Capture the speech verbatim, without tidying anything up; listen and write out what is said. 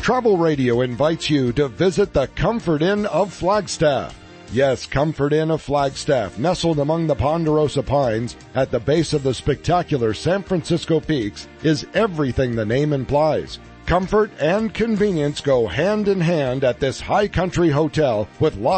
Travel Radio invites you to visit the Comfort Inn of Flagstaff. Yes, Comfort Inn of Flagstaff, nestled among the Ponderosa Pines at the base of the spectacular San Francisco Peaks, is everything the name implies. Comfort and convenience go hand in hand at this high country hotel with lots